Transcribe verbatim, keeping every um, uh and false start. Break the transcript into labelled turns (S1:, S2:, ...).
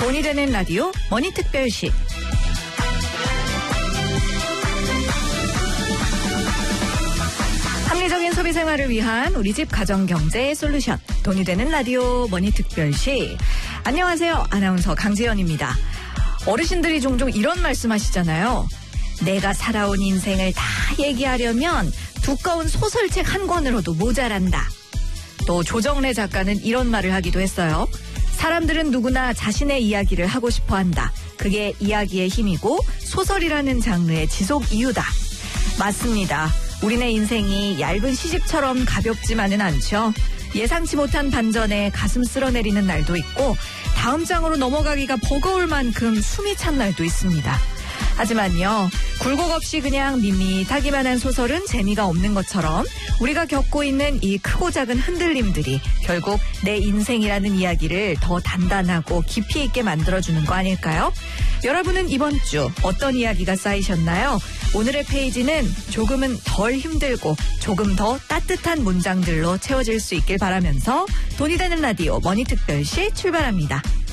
S1: 돈이 되는 라디오 머니특별시. 합리적인 소비 생활을 위한 우리 집 가정경제 솔루션. 돈이 되는 라디오 머니특별시. 안녕하세요. 아나운서 강지연입니다. 어르신들이 종종 이런 말씀하시잖아요. 내가 살아온 인생을 다 얘기하려면 두꺼운 소설책 한 권으로도 모자란다. 또 조정래 작가는 이런 말을 하기도 했어요. 사람들은 누구나 자신의 이야기를 하고 싶어 한다. 그게 이야기의 힘이고 소설이라는 장르의 지속 이유다. 맞습니다. 우리네 인생이 얇은 시집처럼 가볍지만은 않죠. 예상치 못한 반전에 가슴 쓸어내리는 날도 있고 다음 장으로 넘어가기가 버거울 만큼 숨이 찬 날도 있습니다. 하지만요, 굴곡 없이 그냥 밋밋하기만 한 소설은 재미가 없는 것처럼 우리가 겪고 있는 이 크고 작은 흔들림들이 결국 내 인생이라는 이야기를 더 단단하고 깊이 있게 만들어주는 거 아닐까요? 여러분은 이번 주 어떤 이야기가 쌓이셨나요? 오늘의 페이지는 조금은 덜 힘들고 조금 더 따뜻한 문장들로 채워질 수 있길 바라면서 돈이 되는 라디오 머니특별시 출발합니다.